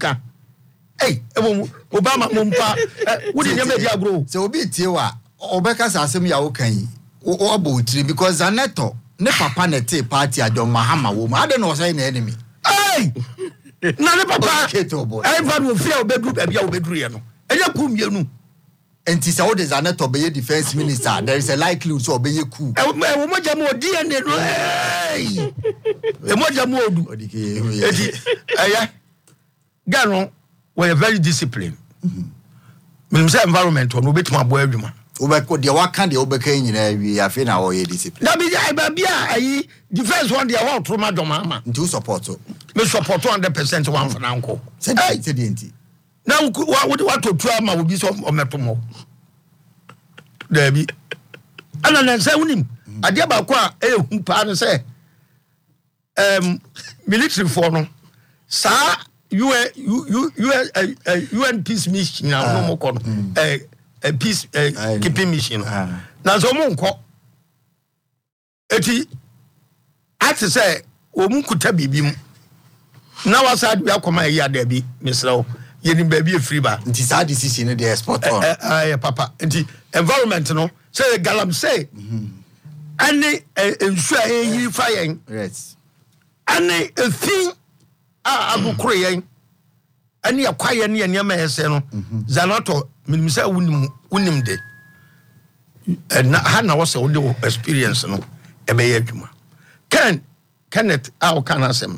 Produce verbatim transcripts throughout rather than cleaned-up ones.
sika hey Obama mumpa what is your media bro so obi tiewa obeka asem ya wo kan wo abo tiri because Zaneto ne papa ne te party adom Mahama wo ma ade no say na enemy hey na ne papa everyone will fear obedru bia obedru ye no eya ku mienu enti say wo de Zaneto be defense minister there is a likelihood so be ku e wo moja mo D N A no hey e moja mo odu eti eya gano we are very disciplined me say environment no betima abo adwuma obeko de waka de obeka nyina wi afi na wo ye discipline da bi ya bia ayi defense one de wa troma doma ma nti support me support one hundred percent one for nanko say hey say enti na wa wa to tua ma obi so ometomo da bi ana na say unim ade ba ko a e hu pa no say um military for no sa U N U U N peace mission na no mo ko no eh a peace uh, keeping mission na so mo nko eti ati say o mu kuta bibim na wasa bia koma ya da bi misrawo ye ni ba bi free ba nti sa decision dey export on eh papa nti environment no say galam say ani ensu a yi fa yen yes ani efin a abukure yen ani akwaye ne ne ma yese no Zaneto minim say wunim wunim de na ha na wo say wo de experience no e be ye adwuma Ken Kenneth how can asem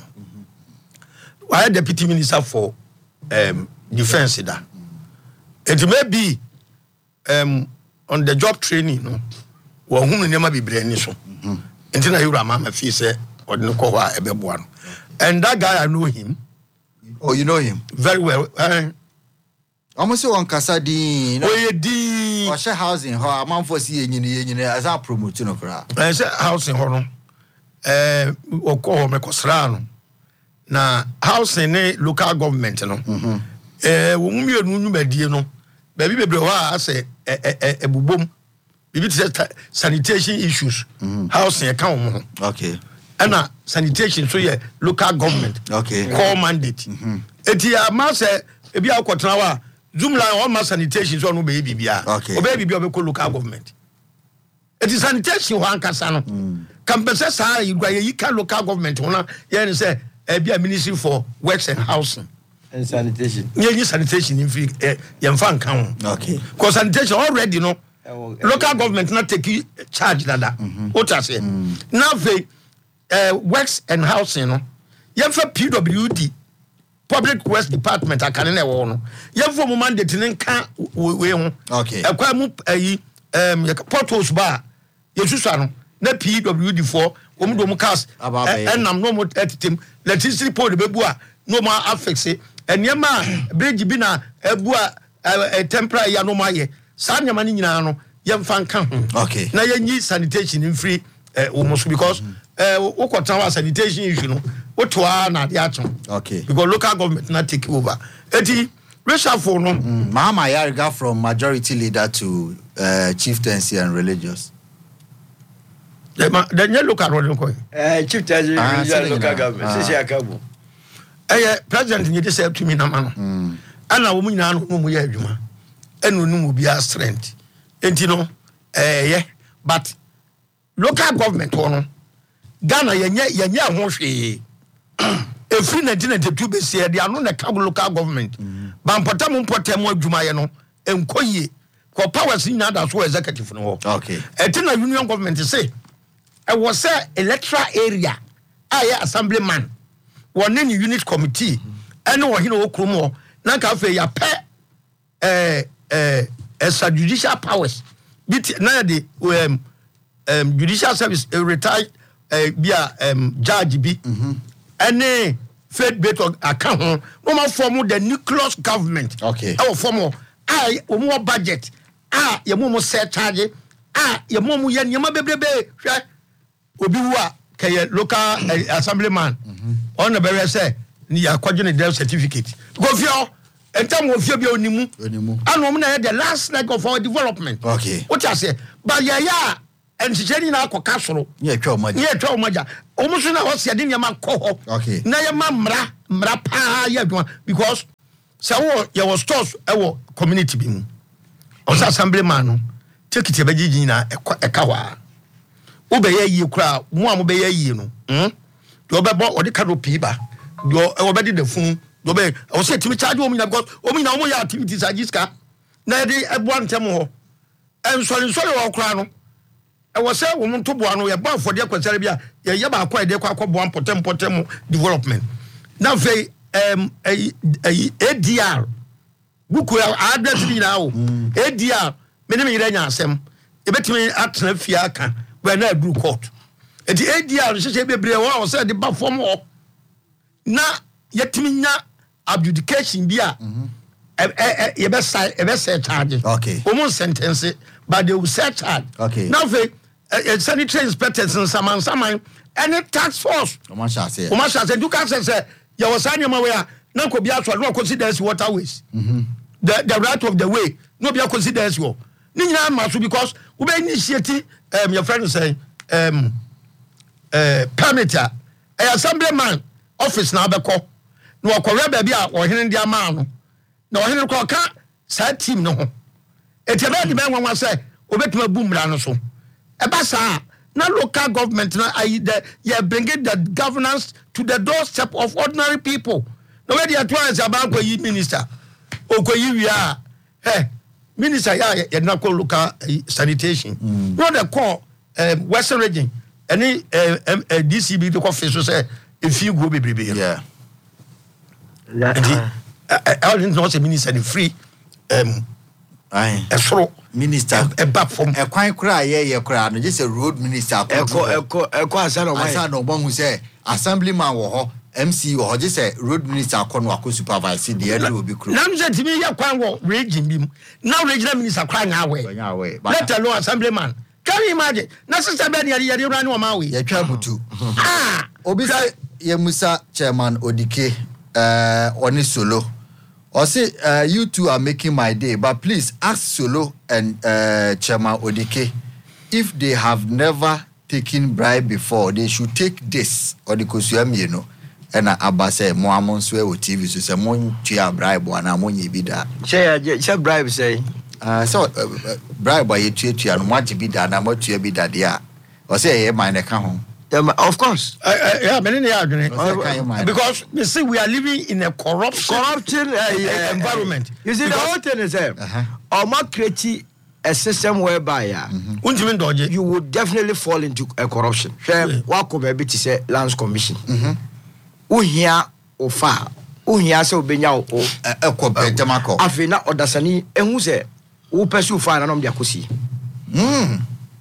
why deputy minister for um defense da it may be um on the job training no wo hunu ne ma bibre ni so enti na yura mama fi say odin ko ho a e be boa no and that guy I know him. Oh, you know him very well. Uh, almost one kasa di no ye di o she housing ho amanfo si enyini enyini as a promote no kra eh say housing ho no eh o ko me kosra no na housing ne local government no mhm eh wo mu mienu nyumadie no ba bi bebre ho a say eh ebubom bibi say sanitation issues housing account ho okay and sanitation so yeah local government okay core mandate mhm eti ama say e bia akotena wa Zoomline on ma sanitation so no be bibia okay obe bibia obe ko local government eti sanitation ho ankasa no campus sa igwa ye ka local government ho na ye say e bia ministry for works and housing and sanitation ye ye sanitation in free ye mfa nka ho okay cause sanitation already no local government na take charge dada what I say now fe Uh, works and housing no yefa P W D public works department akane na wo no yefa mo mandate ne nka we ho okay akwa mu ayi um portals ba yesusa no na P W D for wo mu do mu cars enam no mo etitem electricity pole bebu a no mo affix enema bridge bi na ebu a temporary ya no mo aye sa nyama ni nyina no yemfa nka ho okay na yenyi sanitation in free uh, almost because eh uh, ukota sanitation issue no wotoa na de aton okay because local government na take over eti reshuffle no mm. Mahama Yariga from majority leader to uh, chieftaincy and religious the the local government ko eh chieftaincy and local government sisi akabu eh president ni dey say to me na ma no mm. ana wo mu nyina no mu ya adwuma enu nu mu bia strength enti no eh yeah but local government no Ghana yenye yenye ho hwe efri nineteen ninety-two be se de ano na ka local government ba mpota mo mpota mo adwuma ye no enkoye ko powers nya da so executive no okay etina union government say e was say electoral area aye assemblyman won any unit committee ene wo hina wo krom na ka fa ya pe eh eh extrajudicial powers bit na de um, um judicial service uh, retired eh bia um judge bi any faith based account no ma form the nucleus government okay our form ah o mo budget ah ye mo mo set charge ah ye mo mo ye nyama bebrebe hwe obi wu a kay local uh, assemblyman on the very say ni akwaje ne death certificate go fio entam wo fio bia onimu onimu anu mo na the last leg of our development okay what I say but ya ya and cheri na akoka soro ye twa omaja ye twa omaja omuso na wo se de nyama ko ho okay na ye ma mra mra pa ya adwuma because Sa wo ye was stores e wo community bi mu. O sa assemblyman no take it ebegigi na e ka wa. Wo be ye yie kura mo am be ye yie no. Hm. Do be bo odi canopy ba. Do e wo be de fun. Do be o say timi charge wo mu na because wo mu na wo ya activities agiska. Na de e bo antem ho. En sori sori wo kura no. E wo say wo mu to bo ano ye ba for de kwasare bia ye ye ba akwa de kwa akwa bo potem potem development. Na fe um A D R buku address ni na wo A D R me ne me yira nya asem e betimi atena fia aka we na adu court e di A D R hye bebre wo o say de ba form ho na yetimi nya adjudication bia e e be say e be say charge okay omo sentence but they will set charge okay now fe sanitary inspectors and saman saman any tax force o ma sha say o ma sha say you can say ya wasanya ma we a na ko bia so no consider as waterways mhm the the right of the way no bia consider as wo ni nyina ma so because we be initiate um your friend say um eh permitter a assemblyman office na be ko no akọrẹ ba bia o hene dia ma no na o hene ko ka sa team no ho etebe de ben wanwa say obetuma bumra no so e ba sa na local government na I the you bring it the governance to the doorstep of ordinary people. No way they are trying to about you minister. O ko yi wi a eh minister ya ya na ko local sanitation. Mm. No the call um, Western region any uh, um, uh, D C B to office so say if you go be be. Yeah. Yeah. I didn't know say minister the free um Aye. A throw minister a back from a kwan kra ye ye kra no just a road minister eko eko eko asano mai asano bon hu say assemblyman wo ho M C wo ho just a road minister akono akọ supervise the area will be crew na me say timi ye kwan wo region bi mu now regional minister kra nya we nya we let alone assemblyman can you imagine na sister be ne ye run no ma we ye twa butu ah obi say ye musa chairman Odike uh oni solo or say uh, you two are making my day, but please ask Solo and uh, Chairman Odike if they have never taken bribe before, they should take this or the Kosuam, you know. And Abba say, Moamon swear with T V, so say, Mon Chia bribe one, I'm on ye be that. Say, bribe say, uh, so uh, bribe by a church and want to be that, I'm what you be that, yeah. Or say, yeah, mine account home. Um, of course. Uh, uh, yeah, many uh, because you see we are living in a corruption, corruption uh, uh, environment. You see, because the whole thing is uh, uh-huh. or create a system whereby uh, mm-hmm. you would definitely fall into a corruption. What could be to say lands commission? Who here or far? Who here so be now or a copy Jamaica? Afina or Dasani, and who say who pursue fire and on the Akusi? Hmm.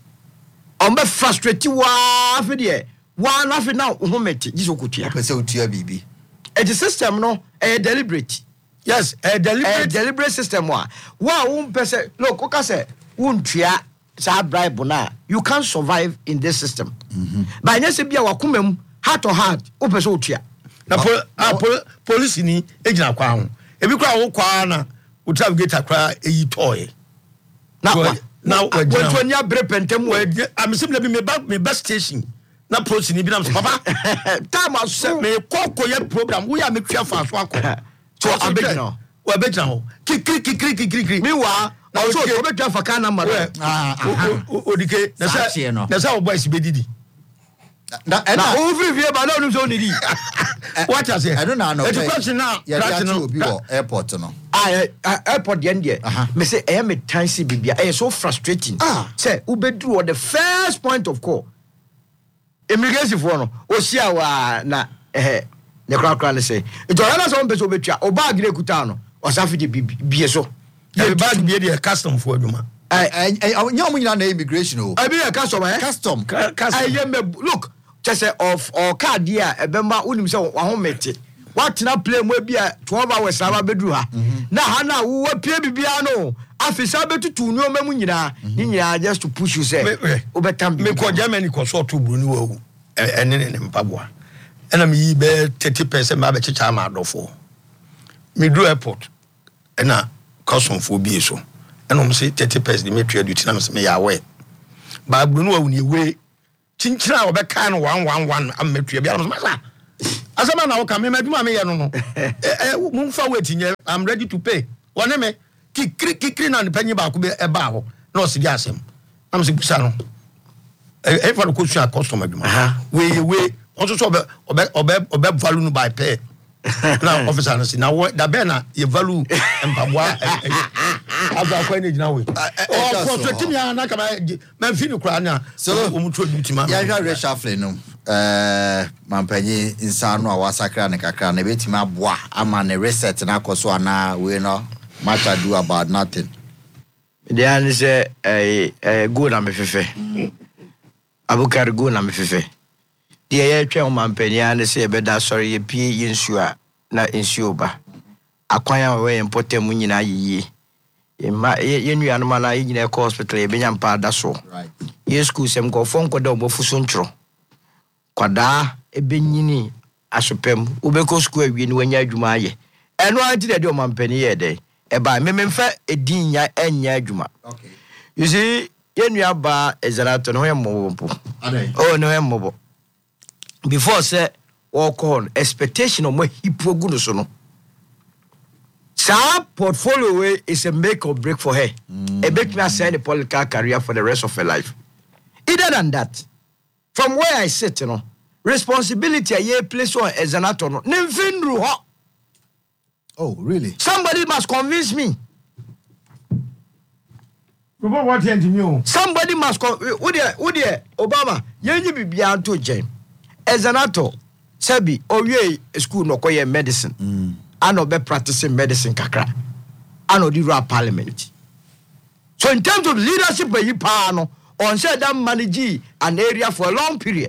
On be frustrated wa for there one laugh now who met this okutia person utia bibi e the system no e deliberate yes a deliberate a deliberate system wa wa won person look oka say won tua sa bribe na you can't survive in this system mm-hmm. But nyese bia wakomam heart to heart o person utia na pol a pol police ni ejina kwa ho ebi kwa wo kwa na o navigate kwa eyi toy na now when when you break pentem we I'm simply me back me best station na post ni bi na papa time as me kokko ye program we are me twa fa so akọ so abegina we abegina ho kikiri kikiri kikiri me wa na so we betwa fa kan number ah Odike na say na say boys be didi na na over vie ba na onu so ni di what you say I don't know no education now right no be airport no ah airport the end me say eh me tansi bibia eh so frustrating say ubedru the first point of call immigration for no o sia wa na eh ne kra kra ne say it all na so be so betwa o bag ne kuta no o safi de bibie so e bag bie de custom for aduma eh nya mo nyina na immigration o I be a custom eh custom custom look just say of or card here e be ma unim say wa ho mete what na play mo bia twelve hours aba bedru ha na ha na wo pie bibia no afisa betutu nu omamu nyina ni nyina just to push you say obetam me ko Germany ko so to buru ni wo ene ne mpaboa ena me yi be thirty percent ma be chicha ma adofo me do airport ena custom for bi so ena mo say thirty percent me twa duty na me say me ya we ba buru ni wo ni we chinchira wo be kan one one one am me twa bia no sa asama na wo ka me madwuma me ye no no eh mumfa wait nye I'm ready to pay wone me kikri kikri na panyi ba ko be e ba ho na o sidi asem am se busa no e fa ko su a customer adwuma we we also so obe obe obe value no by pay na officer no si na da be na ye value mpaboa aba kwa ni gina we o ko so timi ana ka ma fi ni kra na so o mu to dutima ya ja reshuffle no eh mampanyi insano a wasakra ne kakra na betima aboa ama ne reset na akoso ana we no much ado about nothing the answer eh eh go na me fefe abukar go na me fefe the ye twa mampanyi an se be da sorry ye pie yinsu a na insu ba akwan a we important mu nyina yiyi ma ye nua no mana nyina ko hospital ye benya mpa da so right ye school sem ko fon ko da obo fuso ntro kwada ebenyini asopem ubeko school awie ni wanya adwuma aye eno anti de o mampani ye de e ba mememfa edin nya enya adwuma okay you see ye nua ba ezarato no ye mobbo oh no ye mobbo before say walk on expectation of my hipogu no so no sa portfolio way is a make or break for her mm. A make me assign a political career for the rest of her life either than that from where I sit you know responsibility a year place on as an actor no nimfinru ho oh really somebody must convince me what you know somebody must con who there who there Obama yenyi bibia to jam as an actor sabi owie school no koye medicine mm. And be practicing medicine kakra and the rap parliament so in terms of leadership by you no on said that manage an area for a long period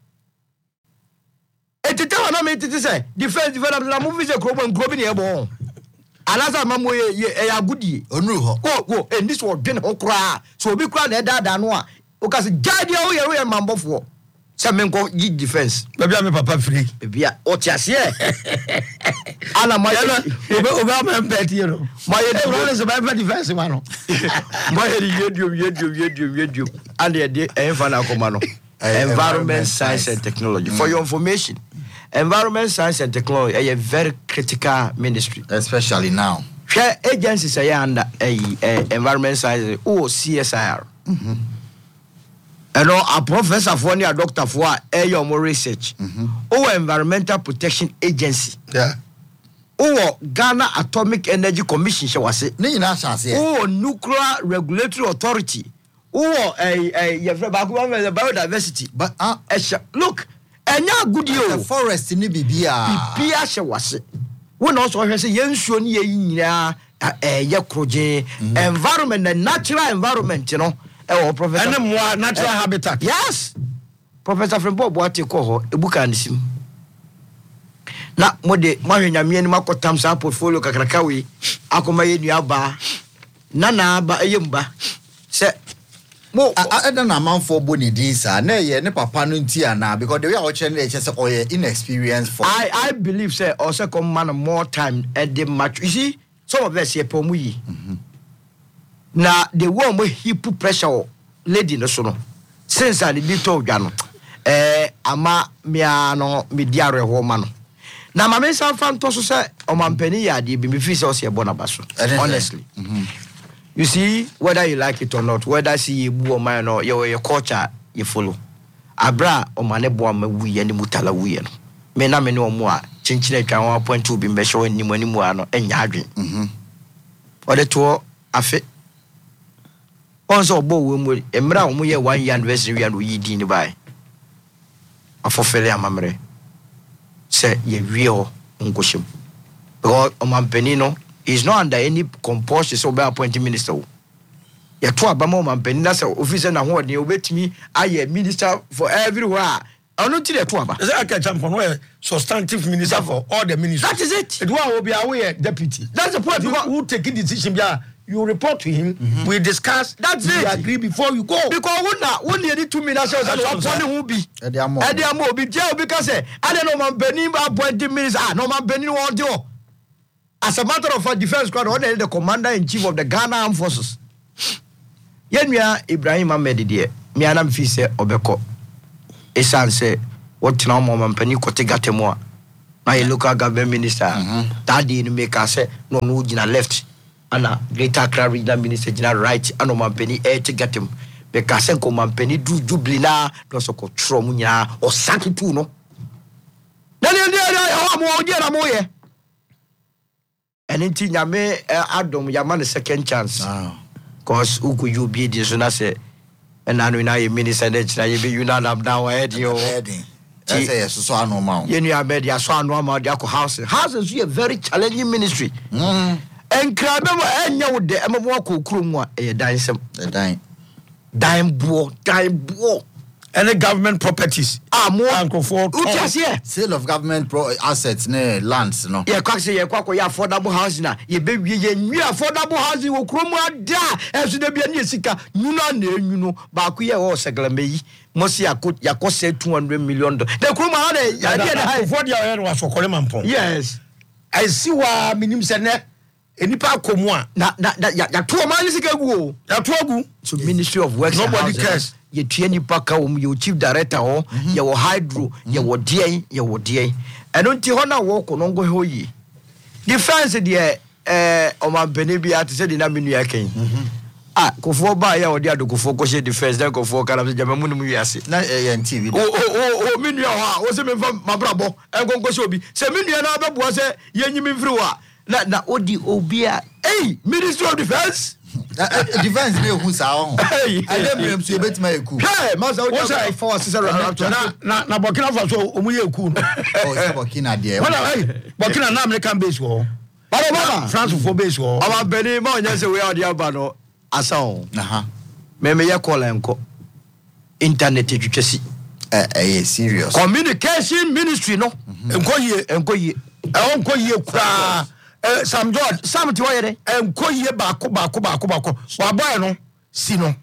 et the time na me tete say defense development na movies e grow and grow in here bon alaza mamo ye e agudie onru ho wo wo and this wo dwen ho kra so obi kra na da da no a o ka se jade o ye we mambofo se men ko yi defense bia me papa free bia o tiase ala ma obe obe am pet you know my e run so by defense man no my yedio yedio yedio yedio and the enfa na koma no environment science and technology for your information environment science and technology is a very critical ministry especially now share agencies are under a environment science or C S I R mhm and a professor for a doctor for a more research or environmental protection agency yeah or Ghana Atomic Energy Commission shall I say or nuclear regulatory authority or a a biodiversity but uh, look and ya good you the forest ni bibia bibia shall I say when also say yensuo ni yina eh ya kroje environment and natural environment you know eh professor and more natural uh, habitat yes Professor Frembo Boate ko ho ebuka nisim na mode mahwenya me ni makotam sa portfolio kakraka we akoma ye nua ba na na ba eyemba se mo ada na manfo boni din sa na ye ne papa no nti ana because the way I watch na che say oye inexperienced for I I believe say also come man more time at the match you see some of us here pomu yi na the one mo hip pressure lady no so no since I did to dwa no eh ama mia no media reho ma no na ma me san fan to so say o mampani ya de bi me fi say o se bona baso honestly mm-hmm. You see whether you like it or not whether see bu o man no your your culture you follow abra o mane bo ma wu ye ni mutala wu ye no me na me ne o mo a chinchine twa one point two bi me show ni mo ni mu ano enya adwen mhm o de to afi onso obo wo mu emra o mo ye one year anniversary we and we di ni bai afofele amamre se ye wie o ngoshim because o mampani no is not under any compulsion so be appointed minister ya to abama o mampani na se officer na ho de obetimi aye minister for everywhere ono ti de to aba is that a champion where substantive minister for all the ministries that is it it will be away deputy that's the point because who take decision yeah you report to him mm-hmm. We discuss that's we it agree before you go because who na who need two ministers so appoint who be e dey am e dey am obi je obi ka say I don't know mampani appoint minister ah no mampani won dey as a matter of fact defense squad on the commander in chief of the Ghana Armed Forces yenua Ibrahim Ahmed de me anam fi say obeko esan say what na mo mampani kote gatemo a my local government minister mm-hmm. that day no make us say no no gina left and Greater Accra regional minister gina right and my penny air to get him because say ko man penny do jubilina no so ko tro mu nya o saki tu no na ne ne o mo o na mo ye and nti nyame adom yama the second chance ah cause uku you be the so na say and I know na minister na chira ye be you na am down head yo I say yes, so I know ma. You know media so I know ma dia ko house. House is a very challenging ministry. Mm. En krabe mo enya wo de em mo ko kurum a e dan sem. The dan. Dan bo, dan bo. Any government properties. Ah mo uncle for sale of government pro assets ne lands no. Yeah, kwa say ye kwa ko ya affordable housing na ye be wie ye nwi affordable housing wo kurum ada. Enso de bia ne sika nyuna na enyu no ba ko ye wo seglame yi. Mosi yakot yakose two hundred million dollars. The Kruma had ya dey high for the air was for Mampon. Yes. I see wa minim sene enipa komu a na na ya ya to man sika gu ya to agu. So Ministry of Works nobody cares. Ye tie nipa ka wo ye chief director ho ye wo hydro ye wo die ye wo die eno nti ho na wo ko no ngo ho yi defense de eh o man bene bia te se de na menu ya ken ah kofo ba ya odi adokofo ko she defense na kofo kala se jama munum wiase na eh T V o o o menu ha o se me fa mabrabo enkonko se obi se menu na beboa se yenyimi mfiri wa na na odi obi a eh Ministry of Defense defense ne hu sa ho I dem rem so betima eku hey masa o just for sister na na na Burkina Faso omu ye eku oh se Burkina de wala hey Burkina na American base wo baba baba France for base wo aba beni ma onye se we odi aba no asan aha me me ye call enko internet twetwesi eh eh serious communication ministry no enko ye enko ye e onko ye kura eh Sam George Sam ti wo ye de enko ye ba ko ba ko ba ko ba ko wa boy no si no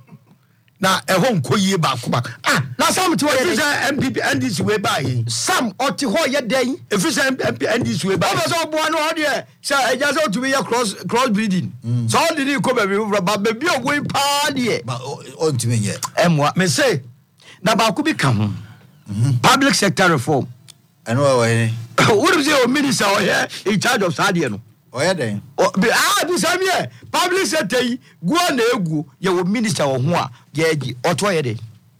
na e ho nko ye ba ko ba ah na Sam ti wo ye de M P P N D C we ba yi Sam oti ho ye den e fi say M P N D C we ba o be so bo no ho de say e ja so to be cross cross breeding so all did ko be ba be bi ogwe pa de ba on to me ye emwa me say na ba ku bi ka ho public sector reform eno wa we what is your minister or here in charge of Sadia no oya den o be ah bi sam here public sector yi go na egu ye wo minister wo ho a ye gi oto ye de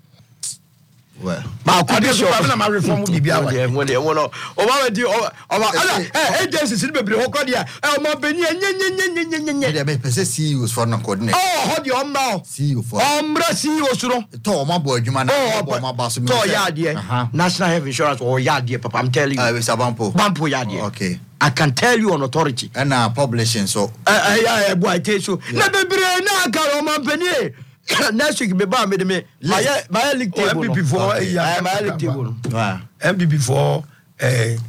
well ba ku de so na ma reform bibia wa ye mo de mo no o ba we di o ba eh agencies ni bebre ho ko dia e mo beni nye nye nye nye nye nye de be pese C E Os for na coordinate oh ho di o ma C E O for omra C E O suro to ma bo adwuma na bo ma ba so mi to ya de national health insurance or ya de papa I'm telling you uh we sabampo bampo ya de okay I can tell you on authority and uh publishing so eh eh boy take so na bebre na ka o ma beni next week me ba me de me my my league table M P P for yeah my league table wow M P P for eh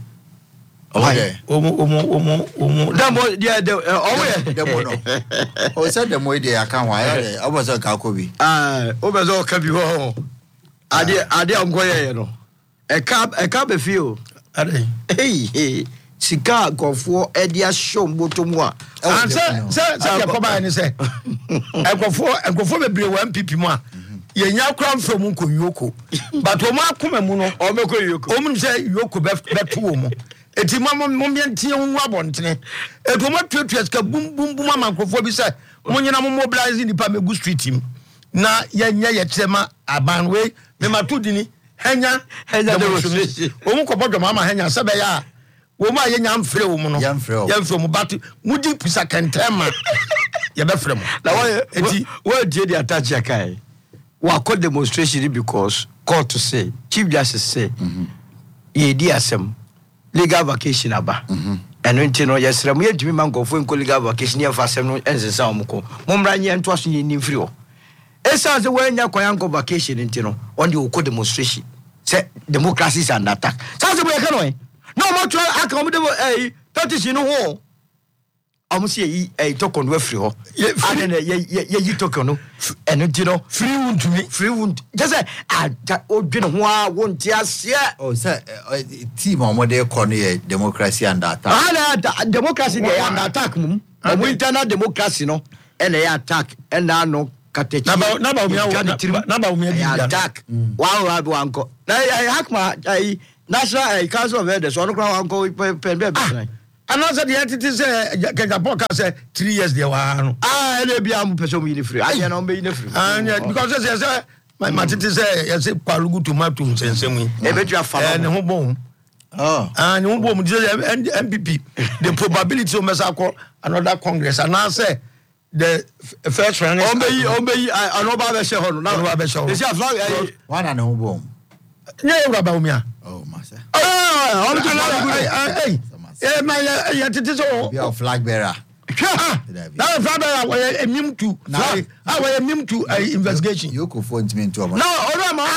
okay omo omo omo omo demo dia de owe demo no o se demo ide aka wa ya o bo so ka ko bi ah o be so ka bi ho ade ade onko ye no e ka e ka be fi o ade hey sika gofo e dia show mbotomu a and say say say yakoba ni say egofo egofo bebre wa M P P mu a ye nya kra mfam nko yoko but o ma akoma mu no o me ko yoko o mu say yoko be beto wo mu eti mama mo miantie hu abontene eto mo twetwe ska bum bum bum amankofo bi say mo nyina mo mobilize ni pa megu street im na ye nya ye trema aban we me matudi ni henya henya de o mu ko bodwo mama henya se be ya wo ma ye nya mfre wo mu no ya mfre mu bat mudi pisa kentema ye be frem na wo eti wo die di attach ya kai wa call demonstration because court to say chief justice say mhm ye di asem legal vacation aba mhm eno nti no yesra mu yedumi mankofo enko legal vacation ye fa asem no ensesa omko momra nye nto aso ye nimfiri ho esa se wo nya kwayanko vacation nti no on the oko demonstration say democracy is under attack sa se bo ye kano no mo try aka mo de eh petition no ho am se yi eh token we free ho ade na ye ye yi token no eno di no free won't me free won't just say ah odwene ho a won't ase oh say team o mo de ko no ye democracy under attack ah democracy dey under attack mum o internal democracy no ene ya attack ena no katechi na ba na ba umia na ba umia attack wa wa bi wanko na hakma ai national council of elders on crowd go pen be and also the entity say Japan say three years there were ah e be am person we free I no be free and because they say my matiti say you say kwalugu tomato nsensem e be tua fa ne ho bom oh and ho bom the M P P the probability of mesako another congress and now say the first round ombe ombe anoba be she ho no anoba be she ho say flag one and ho bom nye uraba umia oh masa oh on to la eh my ya tete so be a flag bearer now flag bearer we emim to flag ah we emim to investigation you go for intimate to no ora ma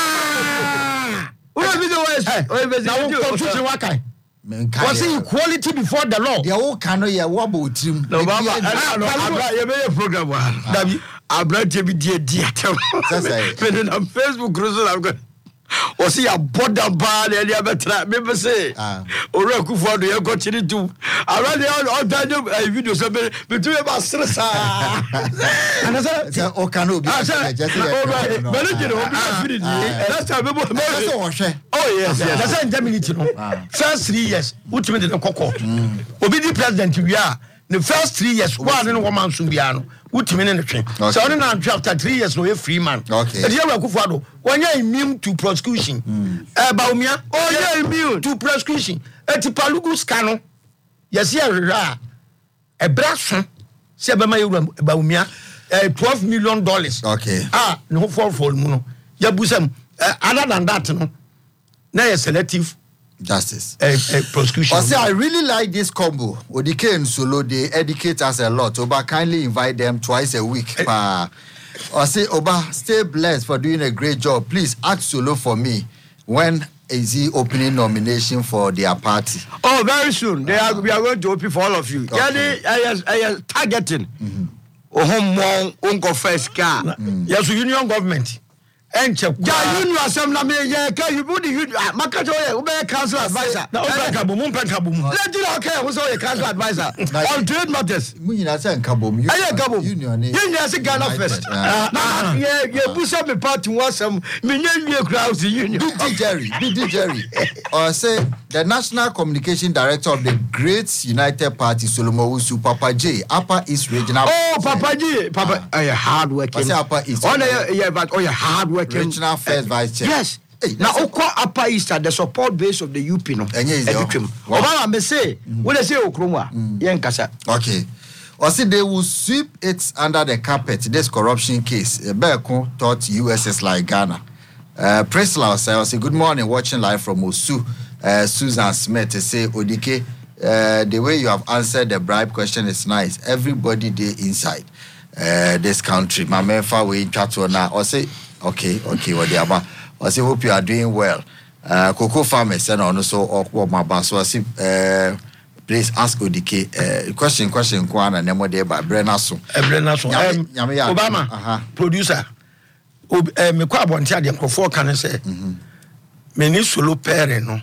ora be the worst now constitution wakai was equality before the law they all can ya wo ba otrim no baba abra ye be program wa dabi abra te bi die die atem me na Facebook cruise na go o si ya boda ba na dia betra me be say ora kufu do ye go chiri tu ara de all that video so be between ba stressa and say o can obi just say but you know obi afiri di that's how people so wo hwe oh yes yes that's in Germany no first three years ultimate the kokko obi di president we are the first three years one no woman so bia no ultimate ne twen so on na after three years no a free man okay e dey wa kufu ado wonya immune to prosecution eh baumia oh yeah immune to prosecution eti palugu scano yes ya rera e braso se be ma yewura baumia twelve million dollars okay ah no fall fall mu no ya busam other than that no na ya selective justice uh, uh, prosecution. I say I really like this combo. Odike and Solo, they educate us a lot. Oba, kindly invite them twice a week. Uh, I say Oba, stay blessed for doing a great job. Please ask Solo for me when is he opening nomination for their party. Oh, very soon. They are we are going to open for all of you. Okay. Yeah, they I I targeting. Oh, home uncle first car. Yes, union government. Enche ja union assembly me ye ka you be the makacho ye we be council advisor na o peka bom peka bom let you okay we so ye council advisor on trade matters mu nyina say nka bom you union union say Ghana first na ye ye busa me party wasam me nyanwie crowd union D Jerry D Jerry or say the national communication director of the Great United Party Solomon Wusu Papa J Upper East Regional oh Papa J Papa uh, hard working I say Upper East oh yeah but oh yeah hard working regional first uh, vice chair yes hey, now Okwa Upper East the support base of the U P no Obama me say when they say Okromwa yen kasa okay or say they will sweep it under the carpet this corruption case Beko thought U S S like Ghana uh Presla say good morning watching live from Osu uh, Susan Smith say Odike uh, the way you have answered the bribe question is nice everybody there inside uh, this country my man far we chat na or say okay okay what they about I say hope you are doing well uh cocoa farmers and also or my boss so I say uh please ask Odike uh question question kwana nemo dey by Brenna so Brenna so Obama uh-huh. Producer ob eh me kwa abonti ade nkofo kan say me ni solo pere no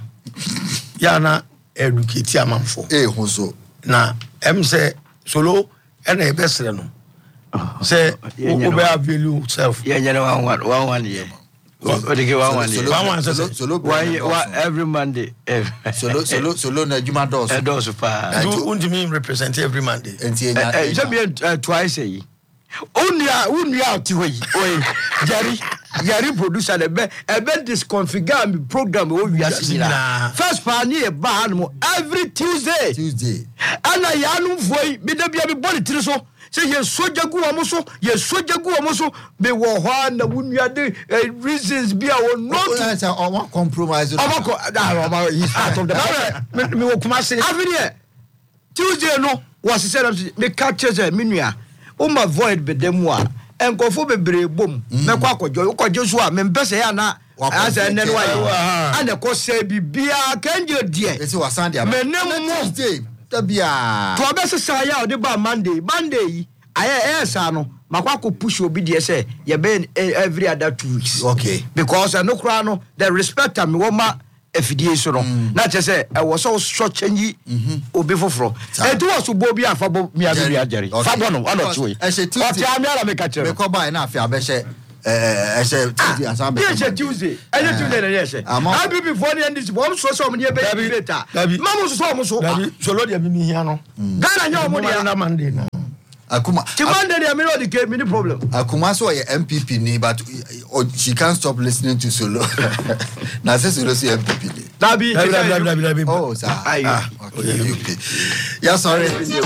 ya na educate amanfo eh ho so na em say solo and e besre no say we be value self yeah yeah one one one one yeah Odike one one yeah one one solo solo one every Monday solo solo solo na juma dos e dos pa do undimi represent every Monday enti enya e so be twice yi unia unia oti hoyi oy Jerry Jerry producer the be e be disconfigure me program o wi asina first pa ni e ba no every Tuesday Tuesday ana ya no foi me da bia me body tiri so say ye soja gu omo so ye soja gu omo so be wo ho na wunua de reasons bia wo not say o wa compromise o wa da he's out of the me wo kuma say every Tuesday no was say me catch say me nua o ma void be dem a enkofo bebre bom me kwa akọjọ ukọjọ so a me mpese ya na asa nenu wa ana ko say bibia kanje die ese wasan dia me nem Tuesday tabia to be se sa ya o de ba Monday Monday yi aye esa no makwa ko push obi de say ye be every other two weeks okay because no kra no the respect am wo ma efidie so no na che say e wo so so change obi foforo e do so bo bi afa bo mi adu ya jeri fa bo no ana tuwe e se Tuesday o ti ami ala me ka chere me ko ba na afi abehye eh eh Tuesday asa be yes Tuesday any Tuesday na yes happy before the end this one so so me be later mama so so so solo dia mi hia no Ghana nya omo dia na Monday na Akuma ti Monday dia me no the game any problem Akuma so ye M P P ni but oh, she can't stop listening to Solo na say Solo si M P P ni Dabi Dabi oh sir ah okay okay yeah sorry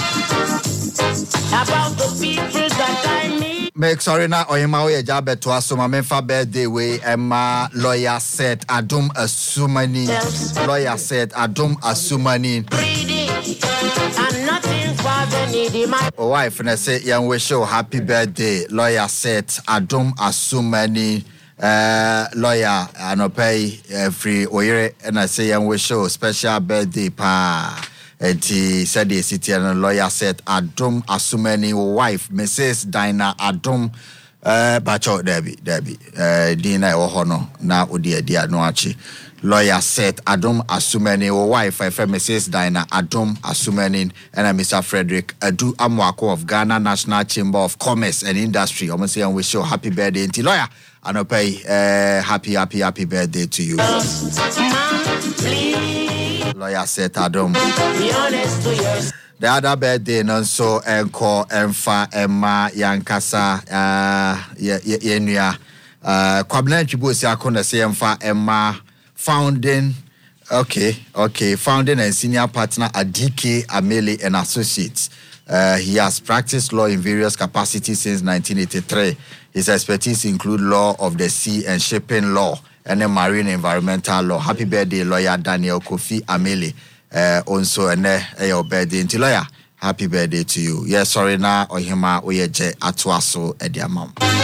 about the people that I meet. Make sorry na oyema we jabe to asoma memfa birthday we Emma lawyer said Adum Asumani lawyer said Adum Asumani and nothing for the needy my oh wife na say yan wish you happy birthday lawyer said Adum Asumani uh lawyer anopay every oyere and I say yan wish you special birthday pa. And he said the city and lawyer said Adum Asumani wife Missus Dinah Adum uh Bacho Debbie Debbie uh Dina Ohono na odi dia no achi lawyer said Adum Asumani wife I friend Missus Dinah Adum Asumani and Mister Frederick Adu Amwako of Ghana National Chamber of Commerce and Industry. I say and wish you happy birthday to lawyer and I pay uh happy happy happy birthday to you. Lawyer said Adum. be honest to yours. The other birthday no so enko emfa emma yankasa uh ye yenua uh kwabena ntwibo si akona se emfa emma founding okay okay founding and senior partner at D K Amele and Associates. Uh, he has practiced law in various capacities since nineteen eighty-three. His expertise include law of the sea and shipping law and then marine environmental law. Happy birthday, lawyer Daniel Kofi Amele. Uh, also, and uh, your birthday, into lawyer. Happy birthday to you. Yes, sorry, na ohima oyeje atwaso ediamam.